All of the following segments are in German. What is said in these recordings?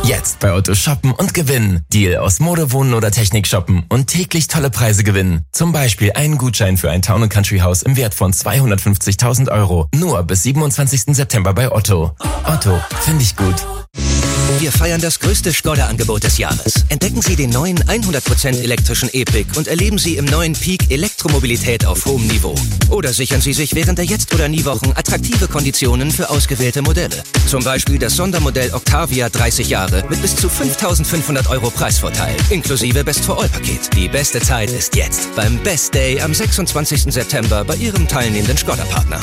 Jetzt bei Otto shoppen und gewinnen. Deal aus Mode, Wohnen oder Technik shoppen und täglich tolle Preise gewinnen. Zum Beispiel einen Gutschein für ein Town & Country Haus im Wert von 250.000 €. Nur bis 27. September bei Otto. Otto, finde ich gut. Wir feiern das größte Skoda-Angebot des Jahres. Entdecken Sie den neuen 100% elektrischen E-Pick und erleben Sie im neuen Peak Elektromobilität auf hohem Niveau. Oder sichern Sie sich während der Jetzt- oder Nie-Wochen attraktive Konditionen für ausgewählte Modelle. Zum Beispiel das Sondermodell Octavia 30 Jahre mit bis zu 5.500 € Preisvorteil, inklusive Best-for-All-Paket. Die beste Zeit ist jetzt, beim Best Day am 26. September bei Ihrem teilnehmenden Skoda-Partner.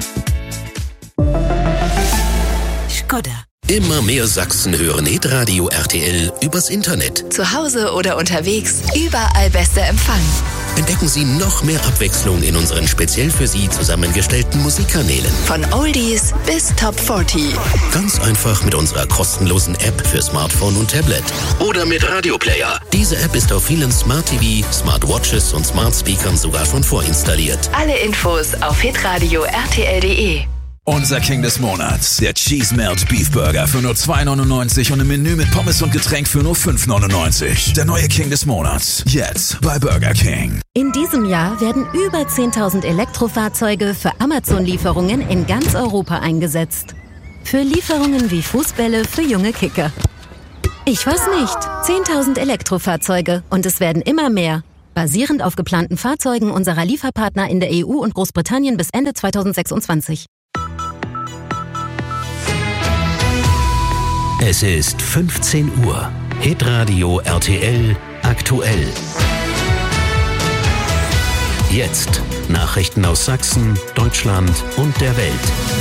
Skoda. Immer mehr Sachsen hören Hitradio RTL übers Internet. Zu Hause oder unterwegs, überall bester Empfang. Entdecken Sie noch mehr Abwechslung in unseren speziell für Sie zusammengestellten Musikkanälen. Von Oldies bis Top 40. Ganz einfach mit unserer kostenlosen App für Smartphone und Tablet. Oder mit Radioplayer. Diese App ist auf vielen Smart TV, Smartwatches und Smart Speakern sogar schon vorinstalliert. Alle Infos auf hitradio rtl.de. Unser King des Monats, der Cheese Melt Beef Burger für nur 2,99 € und ein Menü mit Pommes und Getränk für nur 5,99 €. Der neue King des Monats, jetzt bei Burger King. In diesem Jahr werden über 10.000 Elektrofahrzeuge für Amazon-Lieferungen in ganz Europa eingesetzt. Für Lieferungen wie Fußbälle für junge Kicker. Ich weiß nicht, 10.000 Elektrofahrzeuge und es werden immer mehr. Basierend auf geplanten Fahrzeugen unserer Lieferpartner in der EU und Großbritannien bis Ende 2026. Es ist 15 Uhr. Hitradio RTL aktuell. Jetzt Nachrichten aus Sachsen, Deutschland und der Welt.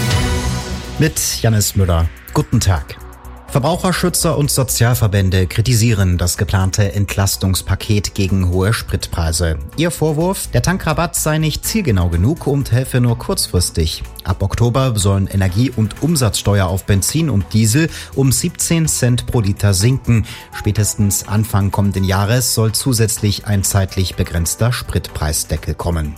Mit Jannis Müller. Guten Tag. Verbraucherschützer und Sozialverbände kritisieren das geplante Entlastungspaket gegen hohe Spritpreise. Ihr Vorwurf, der Tankrabatt sei nicht zielgenau genug und helfe nur kurzfristig. Ab Oktober sollen Energie- und Umsatzsteuer auf Benzin und Diesel um 17 Cent pro Liter sinken. Spätestens Anfang kommenden Jahres soll zusätzlich ein zeitlich begrenzter Spritpreisdeckel kommen.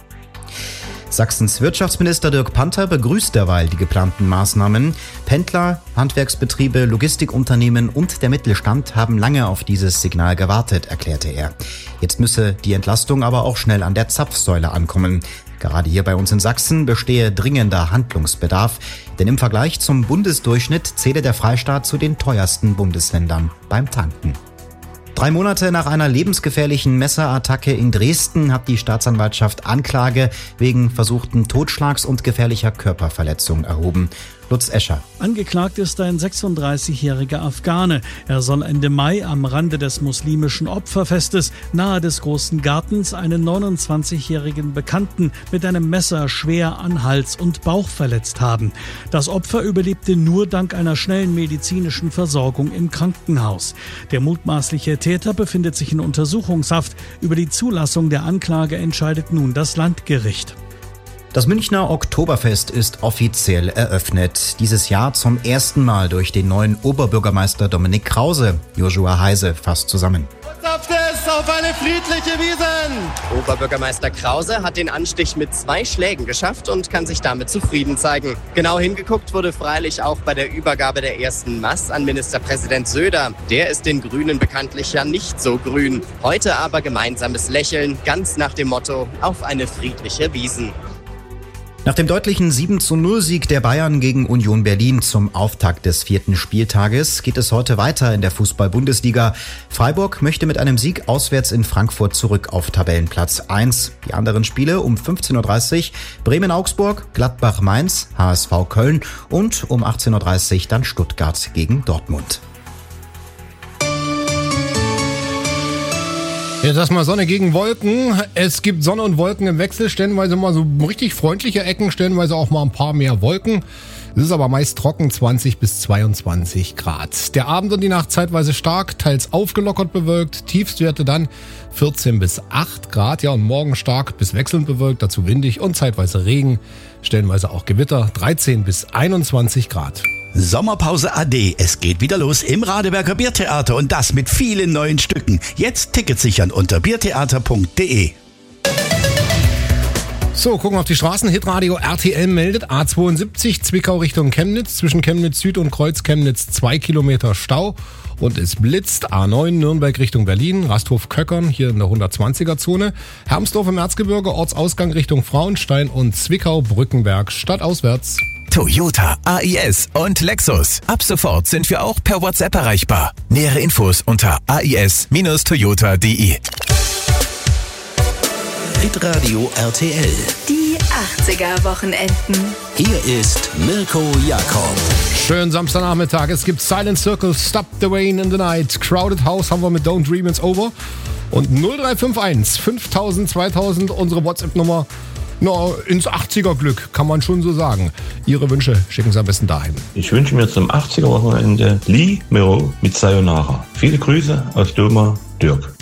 Sachsens Wirtschaftsminister Dirk Panther begrüßt derweil die geplanten Maßnahmen. Pendler, Handwerksbetriebe, Logistikunternehmen und der Mittelstand haben lange auf dieses Signal gewartet, erklärte er. Jetzt müsse die Entlastung aber auch schnell an der Zapfsäule ankommen. Gerade hier bei uns in Sachsen bestehe dringender Handlungsbedarf, denn im Vergleich zum Bundesdurchschnitt zähle der Freistaat zu den teuersten Bundesländern beim Tanken. 3 Monate nach einer lebensgefährlichen Messerattacke in Dresden hat die Staatsanwaltschaft Anklage wegen versuchten Totschlags und gefährlicher Körperverletzung erhoben. Lutz Escher. Angeklagt ist ein 36-jähriger Afghane. Er soll Ende Mai am Rande des muslimischen Opferfestes nahe des Großen Gartens einen 29-jährigen Bekannten mit einem Messer schwer an Hals und Bauch verletzt haben. Das Opfer überlebte nur dank einer schnellen medizinischen Versorgung im Krankenhaus. Der mutmaßliche Täter befindet sich in Untersuchungshaft. Über die Zulassung der Anklage entscheidet nun das Landgericht. Das Münchner Oktoberfest ist offiziell eröffnet. Dieses Jahr zum ersten Mal durch den neuen Oberbürgermeister Dominik Krause. Joshua Heise fasst zusammen. Auf eine friedliche Wiesn! Oberbürgermeister Krause hat den Anstich mit 2 Schlägen geschafft und kann sich damit zufrieden zeigen. Genau hingeguckt wurde freilich auch bei der Übergabe der ersten Maß an Ministerpräsident Söder. Der ist den Grünen bekanntlich ja nicht so grün. Heute aber gemeinsames Lächeln, ganz nach dem Motto: auf eine friedliche Wiesn. Nach dem deutlichen 7:0-Sieg der Bayern gegen Union Berlin zum Auftakt des 4. Spieltages geht es heute weiter in der Fußball-Bundesliga. Freiburg möchte mit einem Sieg auswärts in Frankfurt zurück auf Tabellenplatz 1. Die anderen Spiele um 15:30 Uhr Bremen-Augsburg, Gladbach-Mainz, HSV Köln und um 18:30 Uhr dann Stuttgart gegen Dortmund. Jetzt erstmal Sonne gegen Wolken. Es gibt Sonne und Wolken im Wechsel, stellenweise mal so richtig freundliche Ecken, stellenweise auch mal ein paar mehr Wolken. Es ist aber meist trocken, 20 bis 22 Grad. Der Abend und die Nacht zeitweise stark, teils aufgelockert bewölkt, Tiefstwerte dann 14 bis 8 Grad. Ja, und morgen stark bis wechselnd bewölkt, dazu windig und zeitweise Regen, stellenweise auch Gewitter, 13 bis 21 Grad. Sommerpause AD. Es geht wieder los im Radeberger Biertheater und das mit vielen neuen Stücken. Jetzt Tickets sichern unter biertheater.de. So, gucken auf die Straßen. Hitradio RTL meldet A72 Zwickau Richtung Chemnitz. Zwischen Chemnitz Süd und Kreuz Chemnitz 2 Kilometer Stau. Und es blitzt. A9 Nürnberg Richtung Berlin. Rasthof-Köckern hier in der 120er-Zone. Hermsdorf im Erzgebirge. Ortsausgang Richtung Frauenstein. Und Zwickau-Brückenberg stadtauswärts. Toyota, AIS und Lexus. Ab sofort sind wir auch per WhatsApp erreichbar. Nähere Infos unter ais-toyota.de. Hitradio RTL. Die 80er-Wochenenden. Hier ist Mirko Jakob. Schönen Samstagnachmittag. Es gibt Silent Circle, Stop the Rain in the Night. Crowded House haben wir mit Don't Dream It's Over. Und 0351 5000 2000 unsere WhatsApp-Nummer. Ins 80er-Glück, kann man schon so sagen. Ihre Wünsche schicken Sie am besten dahin. Ich wünsche mir zum 80er-Wochenende Lee Miro mit Sayonara. Viele Grüße aus Doma, Dirk.